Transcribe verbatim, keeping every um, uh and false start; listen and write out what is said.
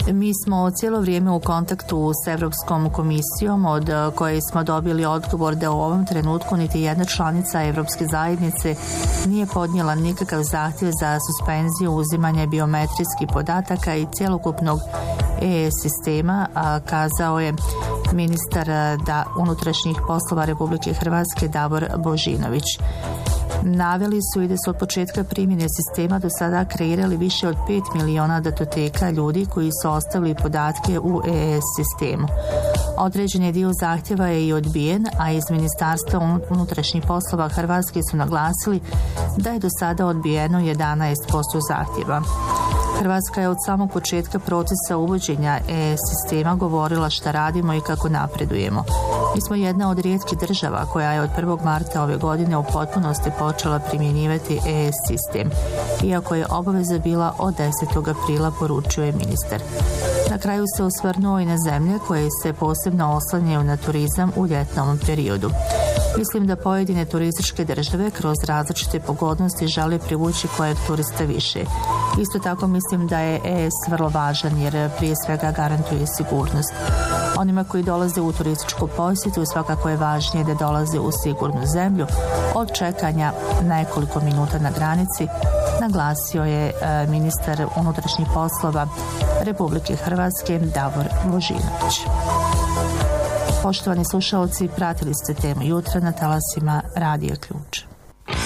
Mi smo cijelo vrijeme u kontaktu s Evropskom komisijom, od koje smo dobili odgovor da u ovom trenutku niti jedna članica Evropske zajednice nije podnijela nikakav zahtjev za suspenziju uzimanja biometrijskih podataka i cjelokupnog E E sistema, a kazao je ministar da unutrašnjih poslova Republike Hrvatske Davor Božinović. Naveli su i da su od početka primjene sistema do sada kreirali više od pet miliona datoteka ljudi koji su ostavili podatke u E E sistemu. Određeni dio zahtjeva je i odbijen, a iz Ministarstva unutrašnjih poslova Hrvatske su naglasili da je do sada odbijeno jedanaest posto zahtjeva. Hrvatska je od samog početka procesa uvođenja E E sistema govorila šta radimo i kako napredujemo. Mi smo jedna od rijetkih država koja je od prvog marta ove godine u potpunosti počela primjenjivati E E sistem, iako je obaveza bila od desetog aprila, poručuje ministar. Na kraju se osvrnuo i na zemlje koje se posebno oslanjaju na turizam u ljetnom periodu. Mislim da pojedine turističke države kroz različite pogodnosti žele privući kojeg turista više. Isto tako mislim da je E E S vrlo važan jer prije svega garantuje sigurnost. Onima koji dolaze u turističku posjetu svakako je važnije da dolaze u sigurnu zemlju od čekanja nekoliko minuta na granici, naglasio je ministar unutrašnjih poslova Republike Hrvatske Davor Božinović. Poštovani slušalci, pratili ste temu jutra na talasima Radija Ključ.